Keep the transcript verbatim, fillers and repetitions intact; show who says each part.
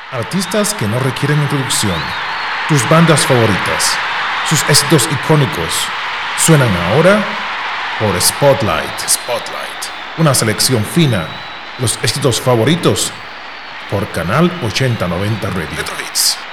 Speaker 1: Artistas que no requieren introducción. Tus bandas favoritas. Sus éxitos icónicos. Suenan ahora por Spotlight. Spotlight. Una selección fina. Los éxitos favoritos por Canal ochenta noventa Radio. Retro Hits.